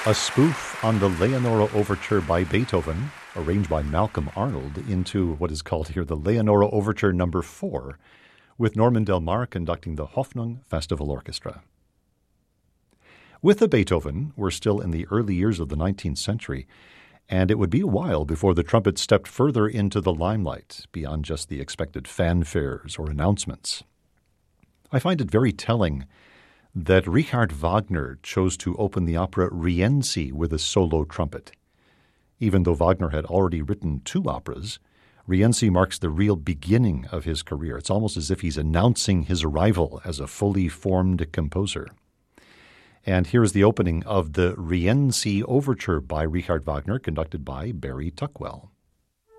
A spoof on the Leonora Overture by Beethoven, arranged by Malcolm Arnold, into what is called here the Leonora Overture No. 4, with Norman Del Mar conducting the Hoffnung Festival Orchestra. With the Beethoven, we're still in the early years of the 19th century, and it would be a while before the trumpet stepped further into the limelight, beyond just the expected fanfares or announcements. I find it very telling that Richard Wagner chose to open the opera Rienzi with a solo trumpet. Even though Wagner had already written 2 operas, Rienzi marks the real beginning of his career. It's almost as if he's announcing his arrival as a fully formed composer. And here's the opening of the Rienzi Overture by Richard Wagner, conducted by Barry Tuckwell.